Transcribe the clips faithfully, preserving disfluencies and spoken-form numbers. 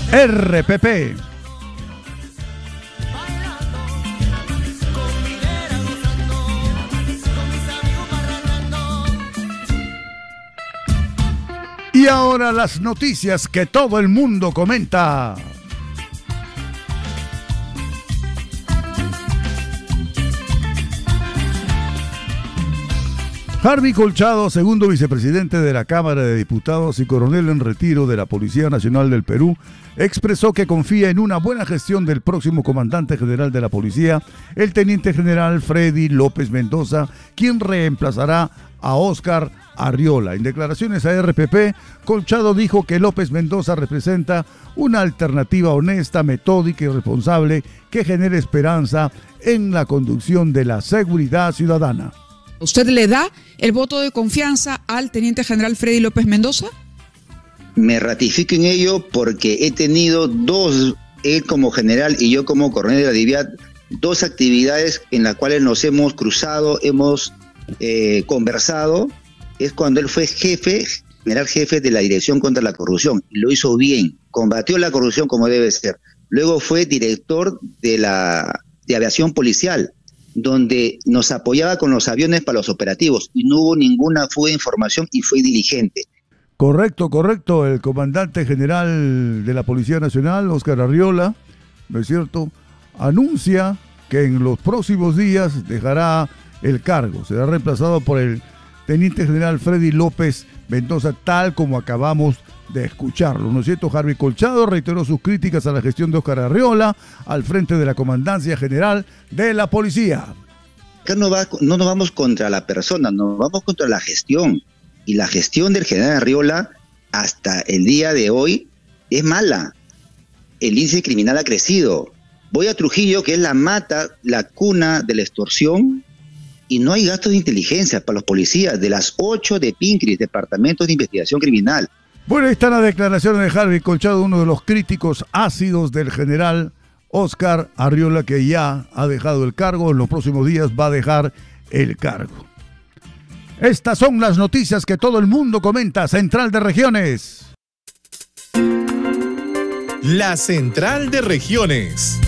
R P P. Y ahora las noticias que todo el mundo comenta. Harvey Colchado, segundo vicepresidente de la Cámara de Diputados y coronel en retiro de la Policía Nacional del Perú, expresó que confía en una buena gestión del próximo comandante general de la policía, el teniente general Freddy López Mendoza, quien reemplazará a Óscar Arriola. En declaraciones a R P P, Colchado dijo que López Mendoza representa una alternativa honesta, metódica y responsable que genere esperanza en la conducción de la seguridad ciudadana. ¿Usted le da el voto de confianza al teniente general Freddy López Mendoza? Me ratifico en ello porque he tenido dos, él como general y yo como coronel de la DIVIAT, dos actividades en las cuales nos hemos cruzado, hemos eh, conversado. Es cuando él fue jefe, general jefe de la Dirección contra la Corrupción. Lo hizo bien, combatió la corrupción como debe ser. Luego fue director de la de aviación policial, donde nos apoyaba con los aviones para los operativos y no hubo ninguna fuga de información y fue diligente. Correcto, correcto. El comandante general de la Policía Nacional, Óscar Arriola, ¿no es cierto?, anuncia que en los próximos días dejará el cargo. Será reemplazado por el teniente general Freddy López Mendoza, tal como acabamos de escucharlo, ¿no es cierto? Harvey Colchado reiteró sus críticas a la gestión de Óscar Arriola al frente de la Comandancia General de la Policía. Acá no, va, no nos vamos contra la persona, nos vamos contra la gestión. Y la gestión del general Arriola hasta el día de hoy es mala. El índice criminal ha crecido. Voy a Trujillo, que es la mata, la cuna de la extorsión, y no hay gastos de inteligencia para los policías de las ocho de PINCRIS, Departamentos de Investigación Criminal. Bueno, ahí están las declaraciones de Harvey Colchado, uno de los críticos ácidos del general Óscar Arriola, que ya ha dejado el cargo. En los próximos días va a dejar el cargo. Estas son las noticias que todo el mundo comenta. Central de Regiones. La Central de Regiones.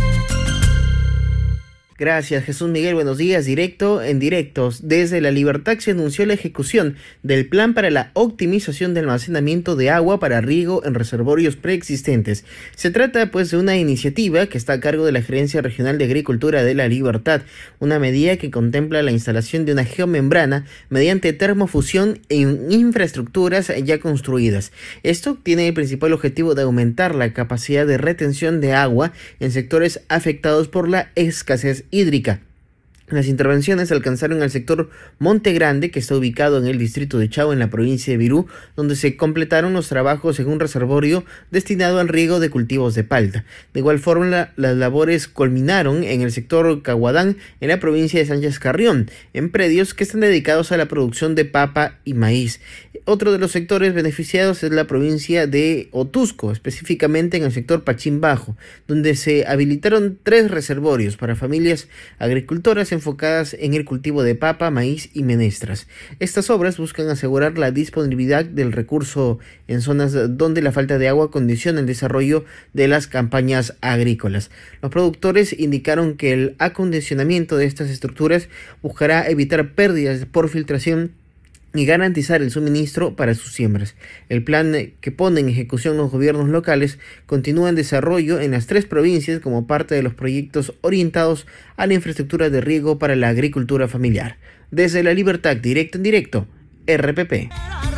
Gracias, Jesús Miguel. Buenos días. Directo en directos. Desde La Libertad se anunció la ejecución del plan para la optimización del almacenamiento de agua para riego en reservorios preexistentes. Se trata, pues, de una iniciativa que está a cargo de la Gerencia Regional de Agricultura de La Libertad, una medida que contempla la instalación de una geomembrana mediante termofusión en infraestructuras ya construidas. Esto tiene el principal objetivo de aumentar la capacidad de retención de agua en sectores afectados por la escasez hídrica. Las intervenciones alcanzaron al sector Monte Grande, que está ubicado en el distrito de Chao, en la provincia de Virú, donde se completaron los trabajos en un reservorio destinado al riego de cultivos de palta. De igual forma, la, las labores culminaron en el sector Caguadán, en la provincia de Sánchez Carrión, en predios que están dedicados a la producción de papa y maíz. Otro de los sectores beneficiados es la provincia de Otusco, específicamente en el sector Pachín Bajo, donde se habilitaron tres reservorios para familias agricultoras enfocadas en el cultivo de papa, maíz y menestras. Estas obras buscan asegurar la disponibilidad del recurso en zonas donde la falta de agua condiciona el desarrollo de las campañas agrícolas. Los productores indicaron que el acondicionamiento de estas estructuras buscará evitar pérdidas por filtración y garantizar el suministro para sus siembras. El plan que pone en ejecución los gobiernos locales continúa en desarrollo en las tres provincias como parte de los proyectos orientados a la infraestructura de riego para la agricultura familiar. Desde La Libertad, directo en directo, R P P.